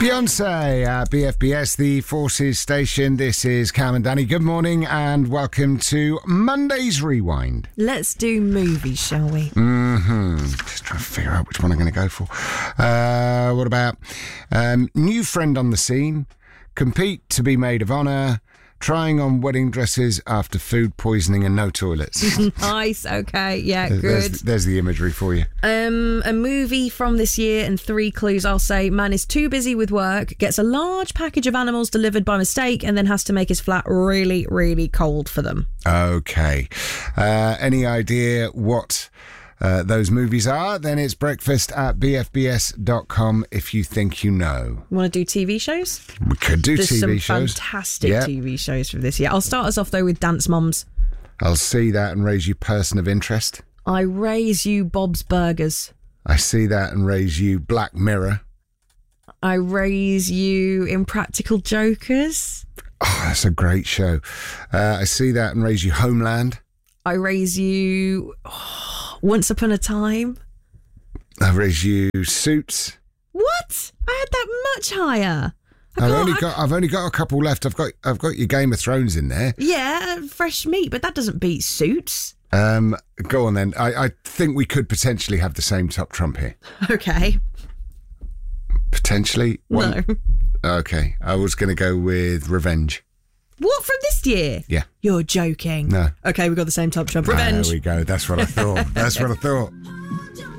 Beyonce at BFBS, the Forces station. This is Cam and Danny. Good morning and welcome to Monday's Rewind. Let's do movies, shall we? Just trying to figure out which one I'm going to go for. What about new friend on the scene, compete to be maid of honour, trying on wedding dresses after food poisoning and no toilets. Nice, okay, yeah, good. There's the imagery for you. A movie from this year and 3 clues, I'll say. Man is too busy with work, gets a large package of animals delivered by mistake and then has to make his flat really, really cold for them. Okay. Any idea what those movies are? Then it's breakfast at bfbs.com if you think you know. Want to do TV shows? We could do There's TV shows. some fantastic TV shows from this year. I'll start us off, though, with Dance Moms. I'll see that and raise you person of interest. I raise you Bob's Burgers. I see that and raise you Black Mirror. I raise you Impractical Jokers. Oh, that's a great show. I see that and raise you Homeland. I raise you Once Upon a Time. I raise you Suits. What? I had that much higher. I've only got a couple left. I've got your Game of Thrones in there. Yeah, fresh meat, but that doesn't beat Suits. Go on then. I think we could potentially have the same top trump here. Okay. Potentially? No. Okay. I was going to go with Revenge. What, from this year? Yeah. You're joking. No. Okay, we've got the same top trump. Revenge. There we go. That's what I thought.